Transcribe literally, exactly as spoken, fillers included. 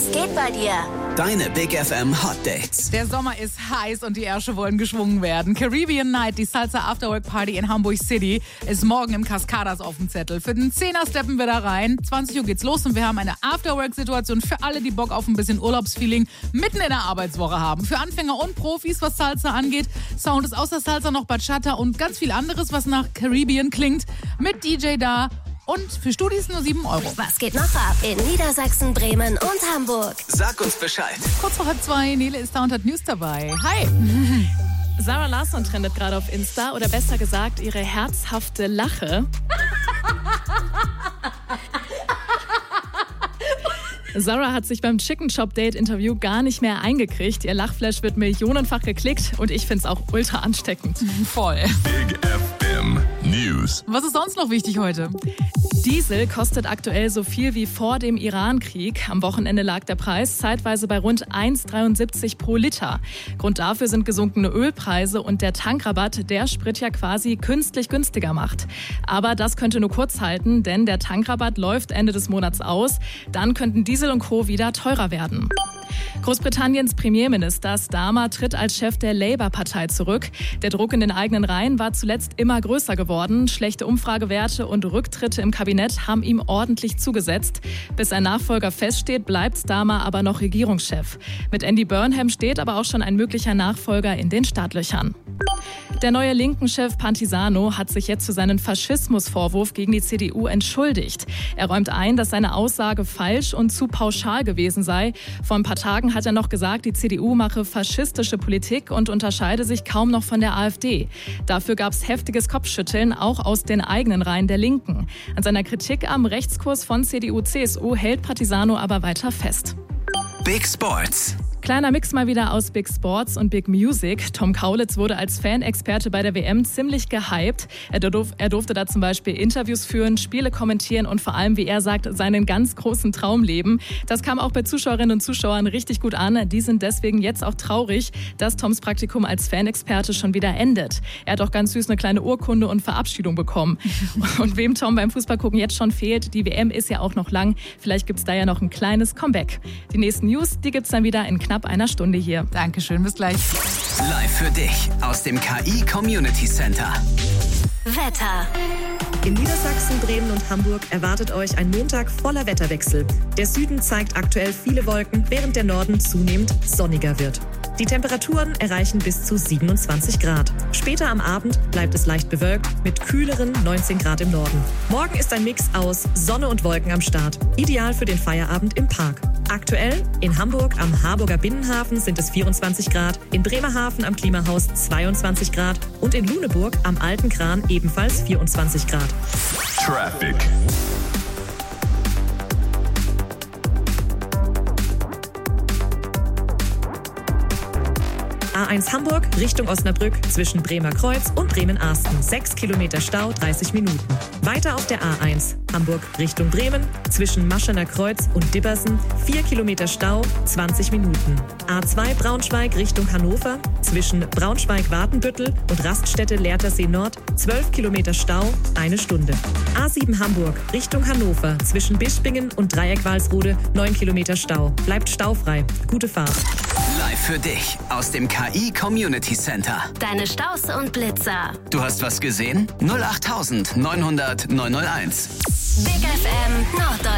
geht bei dir? Deine Big F M Hot Dates. Der Sommer ist heiß und die Ärsche wollen geschwungen werden. Caribbean Night, die Salsa Afterwork Party in Hamburg City, ist morgen im Cascadas auf dem Zettel. Für den Zehner steppen wir da rein. zwanzig Uhr geht's los und wir haben eine Afterwork-Situation für alle, die Bock auf ein bisschen Urlaubsfeeling mitten in der Arbeitswoche haben. Für Anfänger und Profis, was Salsa angeht. Sound ist außer Salsa noch Bachata und ganz viel anderes, was nach Caribbean klingt. Mit D J da. Und für Studis nur sieben Euro. Was geht noch ab in Niedersachsen, Bremen und Hamburg? Sag uns Bescheid. Kurz vor halb zwei, Nele ist da und hat News dabei. Hi! Sarah Larsson trendet gerade auf Insta, oder besser gesagt, ihre herzhafte Lache. Sarah hat sich beim Chicken Shop Date Interview gar nicht mehr eingekriegt. Ihr Lachflash wird millionenfach geklickt und ich find's auch ultra ansteckend. Voll. Big F M News. Was ist sonst noch wichtig heute? Diesel kostet aktuell so viel wie vor dem Iran-Krieg. Am Wochenende lag der Preis zeitweise bei rund eins Komma dreiundsiebzig pro Liter. Grund dafür sind gesunkene Ölpreise und der Tankrabatt, der Sprit ja quasi künstlich günstiger macht. Aber das könnte nur kurz halten, denn der Tankrabatt läuft Ende des Monats aus. Dann könnten Diesel und Co. wieder teurer werden. Großbritanniens Premierminister Starmer tritt als Chef der Labour-Partei zurück. Der Druck in den eigenen Reihen war zuletzt immer größer geworden. Schlechte Umfragewerte und Rücktritte im Kabinett haben ihm ordentlich zugesetzt. Bis ein Nachfolger feststeht, bleibt Starmer aber noch Regierungschef. Mit Andy Burnham steht aber auch schon ein möglicher Nachfolger in den Startlöchern. Der neue Linken-Chef Pantisano hat sich jetzt für seinen Faschismusvorwurf gegen die C D U entschuldigt. Er räumt ein, dass seine Aussage falsch und zu pauschal gewesen sei. Vor ein paar Tagen hat er noch gesagt, die C D U mache faschistische Politik und unterscheide sich kaum noch von der AfD. Dafür gab es heftiges Kopfschütteln, auch aus den eigenen Reihen der Linken. An seiner Kritik am Rechtskurs von C D U C S U hält Pantisano aber weiter fest. Big Sports. Kleiner Mix mal wieder aus Big Sports und Big Music. Tom Kaulitz wurde als Fanexperte bei der W M ziemlich gehypt. Er, durf, er durfte da zum Beispiel Interviews führen, Spiele kommentieren und vor allem, wie er sagt, seinen ganz großen Traum leben. Das kam auch bei Zuschauerinnen und Zuschauern richtig gut an. Die sind deswegen jetzt auch traurig, dass Toms Praktikum als Fanexperte schon wieder endet. Er hat auch ganz süß eine kleine Urkunde und Verabschiedung bekommen. Und wem Tom beim Fußballgucken jetzt schon fehlt, die W M ist ja auch noch lang. Vielleicht gibt's da ja noch ein kleines Comeback. Die nächsten News, die gibt's dann wieder in knapp einer Stunde hier. Dankeschön, bis gleich. Live für dich aus dem K I Community Center. Wetter. In Niedersachsen, Bremen und Hamburg erwartet euch ein Montag voller Wetterwechsel. Der Süden zeigt aktuell viele Wolken, während der Norden zunehmend sonniger wird. Die Temperaturen erreichen bis zu siebenundzwanzig Grad. Später am Abend bleibt es leicht bewölkt mit kühleren neunzehn Grad im Norden. Morgen ist ein Mix aus Sonne und Wolken am Start. Ideal für den Feierabend im Park. Aktuell in Hamburg am Harburger Binnenhafen sind es vierundzwanzig Grad, in Bremerhaven am Klimahaus zweiundzwanzig Grad und in Luneburg am Alten Kran ebenfalls vierundzwanzig Grad. Traffic. A eins Hamburg Richtung Osnabrück zwischen Bremer Kreuz und Bremen-Arsten. sechs Kilometer Stau, dreißig Minuten. Weiter auf der A eins Hamburg Richtung Bremen zwischen Maschener Kreuz und Dibbersen. vier Kilometer Stau, zwanzig Minuten. A zwei Braunschweig Richtung Hannover zwischen Braunschweig-Watenbüttel und Raststätte Lehrtersee Nord. zwölf Kilometer Stau, eine Stunde. A sieben Hamburg Richtung Hannover zwischen Bispingen und Dreieck-Walsrode. neun Kilometer Stau. Bleibt staufrei. Gute Fahrt. Live für dich aus dem K I Community Center. Deine Staus und Blitzer. Du hast was gesehen? null acht neunhundert neunhundert neunhunderteins. Big F M Norddeutschland.